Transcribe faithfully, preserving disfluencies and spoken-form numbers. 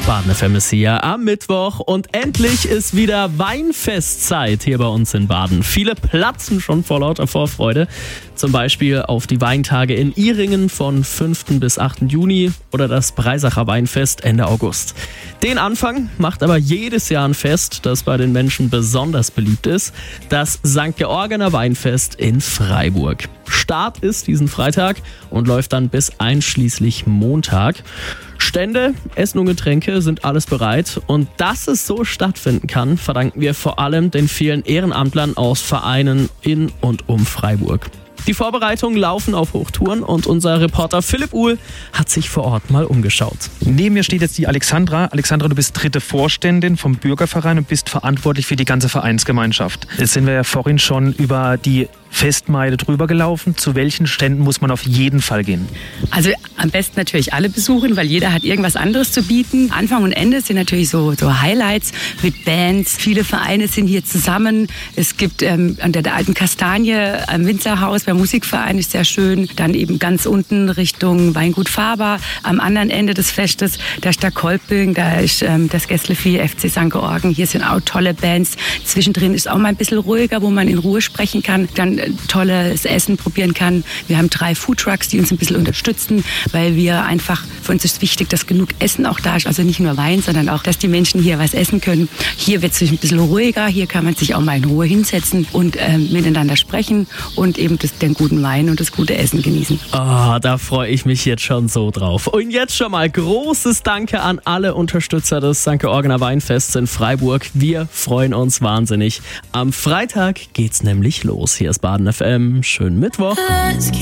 Baden F M ist hier am Mittwoch und endlich ist wieder Weinfestzeit hier bei uns in Baden. Viele platzen schon vor lauter Vorfreude, zum Beispiel auf die Weintage in Ihringen von fünften bis achten Juni oder das Breisacher Weinfest Ende August. Den Anfang macht aber jedes Jahr ein Fest, das bei den Menschen besonders beliebt ist, das Sankt Georgener Weinfest in Freiburg. Start ist diesen Freitag und läuft dann bis einschließlich Montag. Stände, Essen und Getränke sind alles bereit und dass es so stattfinden kann, verdanken wir vor allem den vielen Ehrenamtlern aus Vereinen in und um Freiburg. Die Vorbereitungen laufen auf Hochtouren und unser Reporter Philipp Uhl hat sich vor Ort mal umgeschaut. Neben mir steht jetzt die Alexandra. Alexandra, du bist dritte Vorständin vom Bürgerverein und bist verantwortlich für die ganze Vereinsgemeinschaft. Jetzt sind wir ja vorhin schon über die Festmeile drüber gelaufen. Zu welchen Ständen muss man auf jeden Fall gehen? Also am besten natürlich alle besuchen, weil jeder hat irgendwas anderes zu bieten. Anfang und Ende sind natürlich so, so Highlights mit Bands. Viele Vereine sind hier zusammen. Es gibt ähm, an der, der alten Kastanie am Winzerhaus beim Musikverein ist sehr schön. Dann eben ganz unten Richtung Weingut Faber. Am anderen Ende des Festes, da ist der Kolping, da ist ähm, das Gästle-Vieh F C Sankt Georgen. Hier sind auch tolle Bands. Zwischendrin ist auch mal ein bisschen ruhiger, wo man in Ruhe sprechen kann. Dann tolles Essen probieren kann. Wir haben drei Foodtrucks, die uns ein bisschen unterstützen, weil wir einfach, für uns ist wichtig, dass genug Essen auch da ist. Also nicht nur Wein, sondern auch, dass die Menschen hier was essen können. Hier wird es ein bisschen ruhiger. Hier kann man sich auch mal in Ruhe hinsetzen und äh, miteinander sprechen und eben das, den guten Wein und das gute Essen genießen. Oh, da freue ich mich jetzt schon so drauf. Und jetzt schon mal großes Danke an alle Unterstützer des Sankt Georgener Weinfests in Freiburg. Wir freuen uns wahnsinnig. Am Freitag geht's nämlich los. Hier ist Baden F M. Schönen Mittwoch.